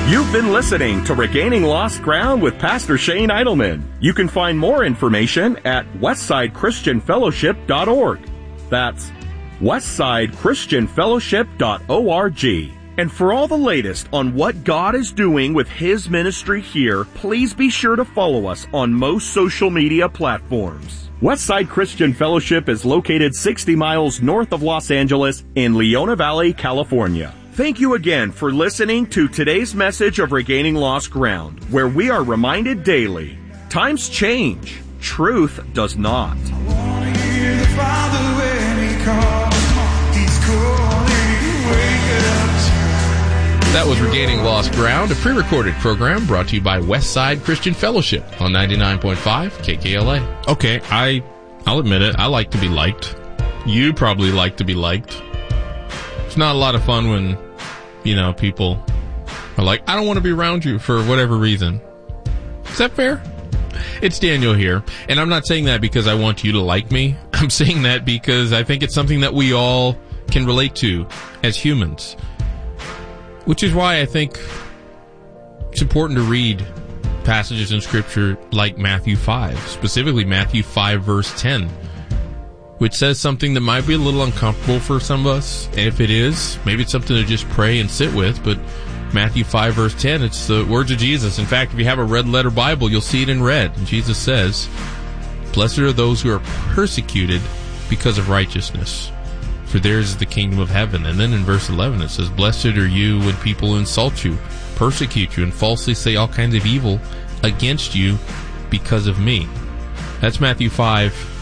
You've been listening to Regaining Lost Ground with Pastor Shane Idleman. You can find more information at westsidechristianfellowship.org. That's westsidechristianfellowship.org. And for all the latest on what God is doing with His ministry here, please be sure to follow us on most social media platforms. Westside Christian Fellowship is located 60 miles north of Los Angeles in Leona Valley, California. Thank you again for listening to today's message of Regaining Lost Ground, where we are reminded daily, times change, truth does not. That was Regaining Lost Ground, a pre-recorded program brought to you by Westside Christian Fellowship on 99.5 KKLA. Okay, I'll admit it, I like to be liked. You probably like to be liked. It's not a lot of fun when, people are like, I don't want to be around you for whatever reason. Is that fair? It's Daniel here, and I'm not saying that because I want you to like me. I'm saying that because I think it's something that we all can relate to as humans. Which is why I think it's important to read passages in Scripture like Matthew 5, specifically Matthew 5 verse 10, which says something that might be a little uncomfortable for some of us. And if it is, maybe it's something to just pray and sit with. But Matthew 5 verse 10, it's the words of Jesus. In fact, if you have a red letter Bible, you'll see it in red. And Jesus says, "Blessed are those who are persecuted because of righteousness, for theirs is the kingdom of heaven." And then in verse 11 it says, "Blessed are you when people insult you, persecute you, and falsely say all kinds of evil against you because of me." That's Matthew 5